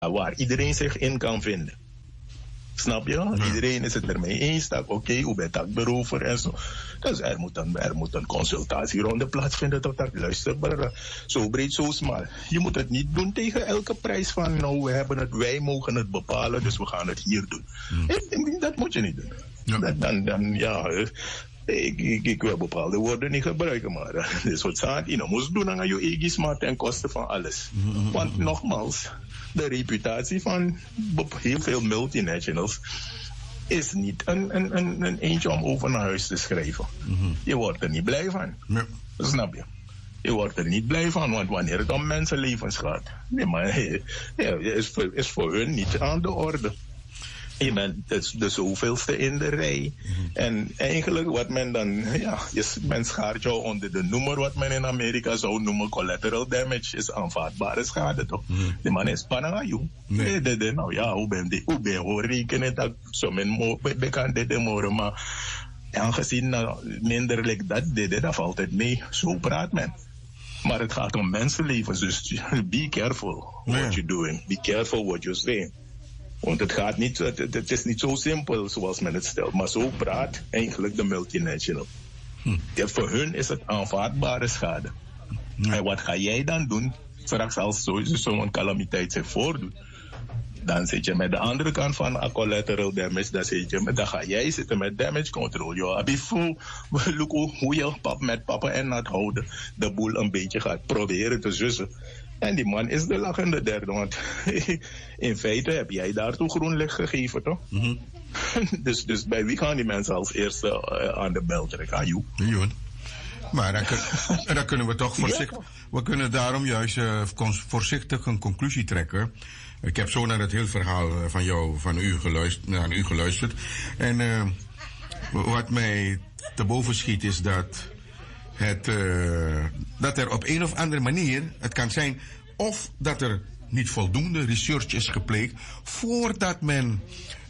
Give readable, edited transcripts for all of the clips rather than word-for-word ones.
waar iedereen zich in kan vinden. Snap je? Ja. Iedereen is het ermee eens dat hoe ben ik berover en zo. Dus er moet een consultatieronde plaatsvinden tot dat luister. Zo breed, zo smal. Je moet het niet doen tegen elke prijs van nou, wij mogen het bepalen, dus we gaan het hier doen. Dat moet je niet doen. Ja. Ik wil bepaalde woorden niet gebruiken, maar dat is wat zaad. Je moet doen aan je eigen smaak ten koste van alles. Want nogmaals, de reputatie van heel veel multinationals is niet een eentje om over naar huis te schrijven. Je wordt er niet blij van. Ja. Snap je? Je wordt er niet blij van, want wanneer het om mensenlevens gaat, is voor hun niet aan de orde. Je bent de zoveelste in de rij. En eigenlijk wat men dan, men schaart jou onder de noemer wat men in Amerika zou noemen collateral damage, is aanvaardbare schade toch? De man is spannend aan jou. Nee. Nou ja, hoe ben je rekenen dat zo men bekend dit morgen, maar aangezien minderlijk dat valt het mee. Zo praat men. Maar het gaat om mensenlevens, dus be careful what you're doing. Be careful what you're saying. Want het is niet zo simpel zoals men het stelt. Maar zo praat eigenlijk de multinational. Ja, voor hun is het aanvaardbare schade. En wat ga jij dan doen? Straks als zo'n calamiteit zich voordoet. Dan zit je met de andere kant van collateral damage. Dan ga jij zitten met damage control. Ja, hoe je met papa en nat houden. De boel een beetje gaat proberen te zussen. En die man is de lachende derde, want in feite heb jij daartoe groen licht gegeven, toch? Dus bij wie gaan die mensen als eerste aan de bel trekken? Aan jou? Maar dan kunnen we toch voorzichtig... We kunnen daarom juist voorzichtig een conclusie trekken. Ik heb zo naar het hele verhaal van u geluisterd. En wat mij te boven schiet is dat... dat er op een of andere manier, het kan zijn of dat er niet voldoende research is gepleegd voordat men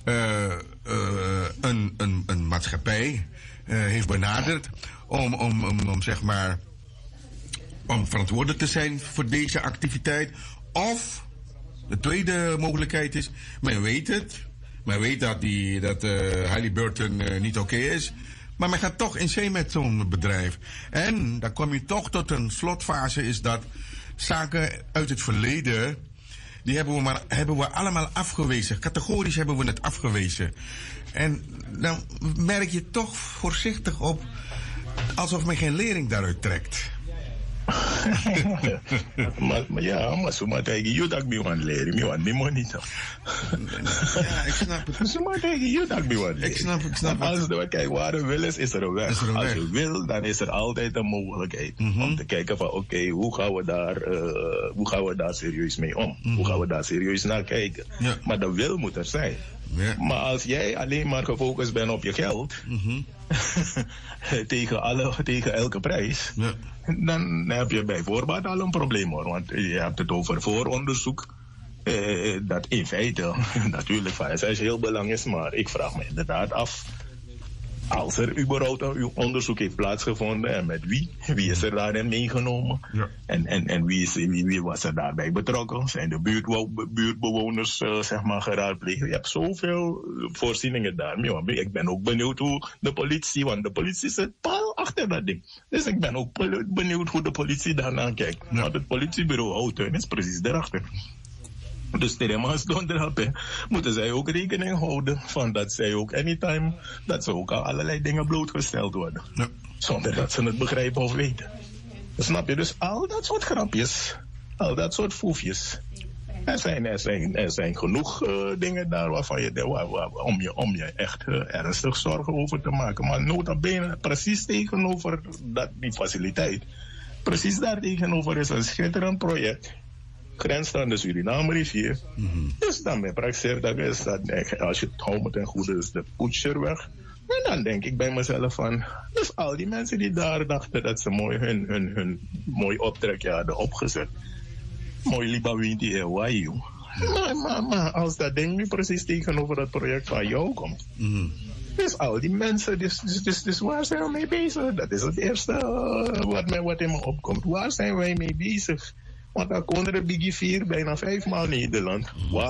een maatschappij heeft benaderd om zeg maar om verantwoordelijk te zijn voor deze activiteit. Of de tweede mogelijkheid is, men weet het, men weet dat Halliburton niet oké is. Maar men gaat toch in zee met zo'n bedrijf. En dan kom je toch tot een slotfase, is dat zaken uit het verleden, die hebben we allemaal afgewezen. Categorisch hebben we het afgewezen. En dan merk je toch voorzichtig op, alsof men geen lering daaruit trekt. maar zomaar tegen je dat ik me want leren. Ik want me money toch. Ja, ik snap het. Zomaar tegen je dat ik me want leren. Ik snap het. Als we kijken waar er wil is er een weg. Als je wil, dan is er altijd een mogelijkheid. Om te kijken van hoe gaan we daar serieus mee om? Hoe gaan we daar serieus naar kijken? Ja. Maar de wil moet er zijn. Ja. Maar als jij alleen maar gefocust bent op je geld, tegen elke prijs, dan heb je bij voorbaat al een probleem hoor. Want je hebt het over vooronderzoek. Dat in feite natuurlijk van essentieel belang is, maar ik vraag me inderdaad af. Als er überhaupt een onderzoek heeft plaatsgevonden en met wie is er daarin meegenomen? Ja. En wie was er daarbij betrokken? Zijn de buurtbewoners zeg maar geraadpleegd? Je hebt zoveel voorzieningen daar. Ik ben ook benieuwd hoe de politie, want de politie zit pal achter dat ding. Dus ik ben ook benieuwd hoe de politie daarna kijkt. Ja. Want het politiebureau Houten is precies daarachter. Dus Terema's donderdag moeten zij ook rekening houden van dat zij ook anytime, dat ze ook al allerlei dingen blootgesteld worden. Ja. Zonder dat ze het begrijpen of weten. Snap je? Dus al dat soort grapjes, al dat soort foefjes. Er zijn genoeg dingen daar waarvan je om je echt ernstig zorgen over te maken. Maar nota bene, precies tegenover die faciliteit. Precies daar tegenover is een schitterend project. Grens aan de Suriname-rivier. Dus dan ben ik dat is dat, als je het houdt ten goede is de Poetscherweg. En dan denk ik bij mezelf van, dus al die mensen die daar dachten dat ze mooi hun mooi optrekje hadden opgezet. Mooi Libawinti en Wayu. Maar als dat ding nu precies tegenover het project van jou komt. Dus al die mensen, dus waar zijn we mee bezig? Dat is het eerste wat in me opkomt. Waar zijn wij mee bezig? Want dan kon er Biggie 4 bijna 5 maal Nederland.